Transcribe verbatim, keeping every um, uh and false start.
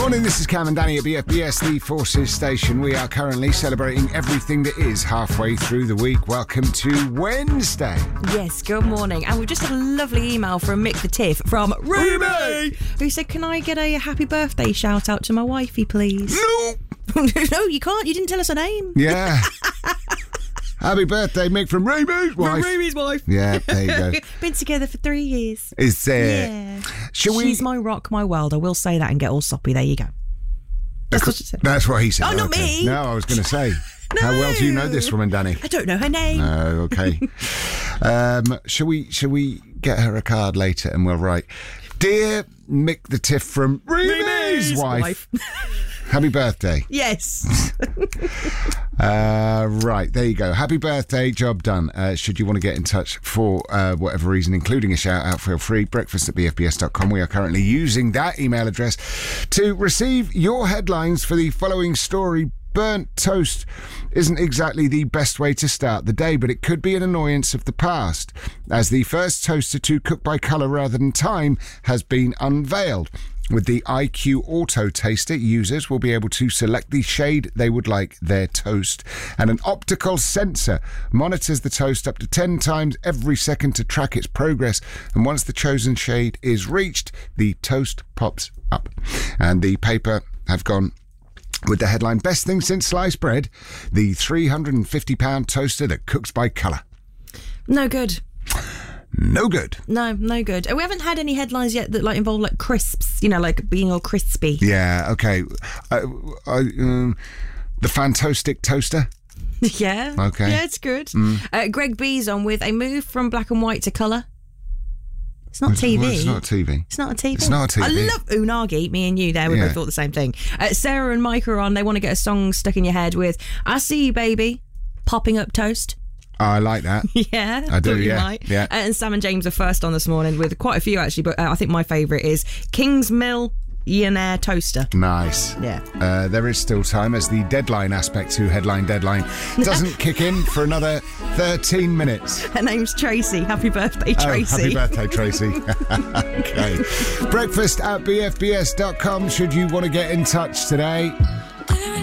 Morning, this is Cam and Danny at B F B S, the Forces Station. We are currently celebrating everything that is halfway through the week. Welcome to Wednesday. Yes, good morning. And we've just had a lovely email from Mick the Tiff from Ruby, who said, can I get a happy birthday shout out to my wifey, please? No! No, you can't. You didn't tell us her name. Yeah. Happy birthday, Mick, from Ruby's wife. From Ruby's wife. Yeah, there you go. Been together for three years. Is there? Yeah. Shall we... She's my rock, my world. I will say that and get all soppy. There you go. That's what she said. That's what he said. Oh, not okay. me. No, I was going to say. No. How well do you know this woman, Danny? I don't know her name. Oh, okay. um, shall we? Shall we get her a card later, and we'll write, "Dear Mick the Tiff from Ruby's, Ruby's wife, wife. Happy birthday." Yes. uh, right, there you go. Happy birthday, job done. Uh, should you want to get in touch for uh, whatever reason, including a shout out, feel free. Breakfast at b f b s dot com. We are currently using that email address to receive your headlines for the following story. Burnt toast isn't exactly the best way to start the day, but it could be an annoyance of the past, as the first toaster to cook by colour rather than time has been unveiled. With the I Q Auto Taster, users will be able to select the shade they would like their toast, and an optical sensor monitors the toast up to ten times every second to track its progress, and once the chosen shade is reached, the toast pops up. And the paper have gone with the headline, "Best thing since sliced bread, the three hundred fifty pound toaster that cooks by colour." No good. No good. No, no good. We haven't had any headlines yet that like involve like crisps, you know, like being all crispy. Yeah, okay. Uh, I, um, the Fantastic toaster? Yeah. Okay. Yeah, it's good. Mm. Uh, Greg B's on with a move from black and white to colour. It's not T V. Well, it's not T V. It's not a T V. It's not a T V. I love Unagi, me and you there. We Yeah. both thought the same thing. Uh, Sarah and Mike are on. They want to get a song stuck in your head with "I See You, Baby," popping up toast. I like that. Yeah. I do, thought you yeah. might. yeah. Uh, and Sam and James are first on this morning with quite a few actually, but uh, I think my favourite is Kings Mill Yenair Toaster. Nice. Yeah. Uh, there is still time, as the deadline aspect to Headline Deadline doesn't kick in for another thirteen minutes. Her name's Tracy. Happy birthday, Tracy. Oh, happy birthday, Tracy. Okay. Breakfast at b f b s dot com should you want to get in touch today.